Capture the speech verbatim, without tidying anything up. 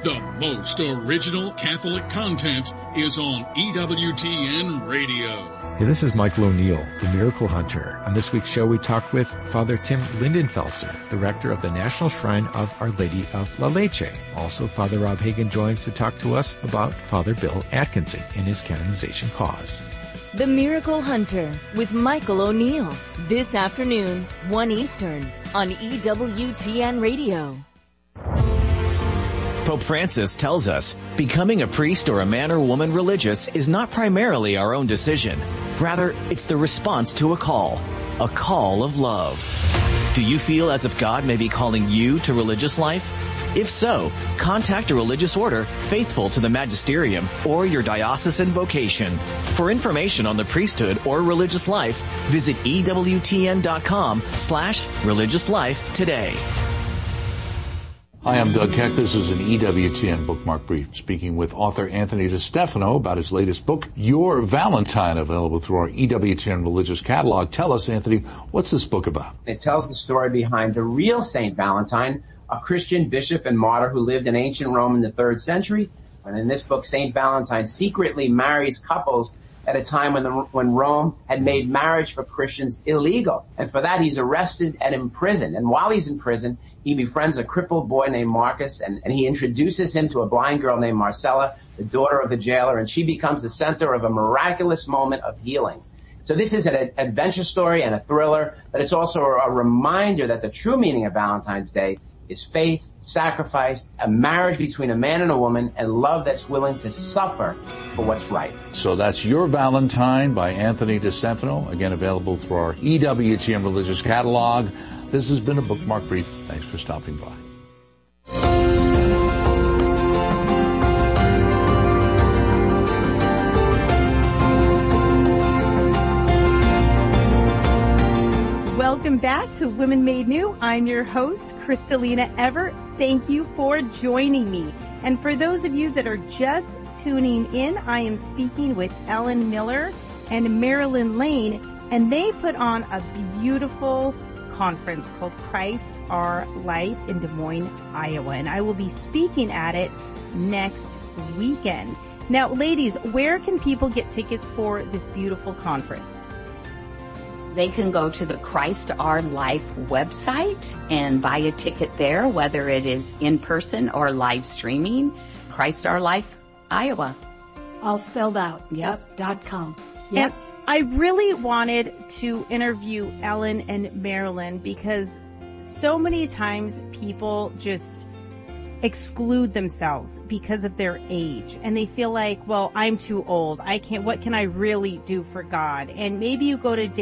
The most original Catholic content is on E W T N Radio. Hey, this is Michael O'Neill, the Miracle Hunter. On this week's show, we talk with Father Tim Lindenfelser, the rector of the National Shrine of Our Lady of La Leche. Also, Father Rob Hagan joins to talk to us about Father Bill Atkinson and his canonization cause. The Miracle Hunter with Michael O'Neill. This afternoon, one Eastern, on E W T N Radio. Pope Francis tells us, becoming a priest or a man or woman religious is not primarily our own decision. Rather, it's the response to a call, a call of love. Do you feel as if God may be calling you to religious life? If so, contact a religious order faithful to the magisterium or your diocesan vocation. For information on the priesthood or religious life, visit E W T N dot com slash religious life today. Hi, I'm Doug Keck. This is an E W T N Bookmark Brief, speaking with author Anthony DeStefano about his latest book, Your Valentine, available through our E W T N Religious Catalog. Tell us, Anthony, what's this book about? It tells the story behind the real Saint Valentine, a Christian bishop and martyr who lived in ancient Rome in the third century. And in this book, Saint Valentine secretly marries couples at a time when the, when Rome had made marriage for Christians illegal. And for that, he's arrested and imprisoned. And while he's in prison, he befriends a crippled boy named Marcus, and, and he introduces him to a blind girl named Marcella, the daughter of the jailer, and she becomes the center of a miraculous moment of healing. So this is an adventure story and a thriller, but it's also a reminder that the true meaning of Valentine's Day is faith, sacrifice, a marriage between a man and a woman, and love that's willing to suffer for what's right. So that's Your Valentine by Anthony DeStefano, again available through our E W T N Religious Catalog. This has been a Bookmark Brief. Thanks for stopping by. Welcome back to Women Made New. I'm your host, Kristalina Everett. Thank you for joining me. And for those of you that are just tuning in, I am speaking with Ellen Miller and Marilyn Lane, and they put on a beautiful conference called Christ Our Life in Des Moines, Iowa, and I will be speaking at it next weekend. Now, ladies, where can people get tickets for this beautiful conference? They can go to the Christ Our Life website and buy a ticket there, whether it is in person or live streaming. Christ Our Life, Iowa. All spelled out. Yep. Dot com. Yep. And I really wanted to interview Ellen and Marilyn because so many times people just exclude themselves because of their age, and they feel like, well, I'm too old. I can't, what can I really do for God? And maybe you go to